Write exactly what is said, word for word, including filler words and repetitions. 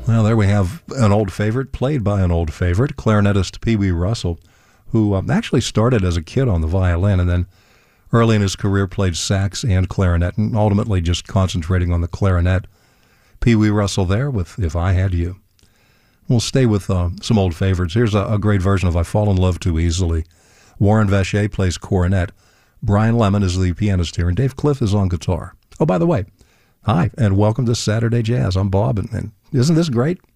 Well, there we have an old favorite, played by an old favorite, clarinetist Pee Wee Russell, who um, actually started as a kid on the violin and then early in his career played sax and clarinet, and ultimately just concentrating on the clarinet. Pee Wee Russell there with If I Had You. We'll stay with uh, some old favorites. Here's a, a great version of I Fall in Love Too Easily. Warren Vacher plays cornet. Brian Lemon is the pianist here, and Dave Cliff is on guitar. Oh, by the way, hi, and welcome to Saturday Jazz. I'm Bob, and, and isn't this great?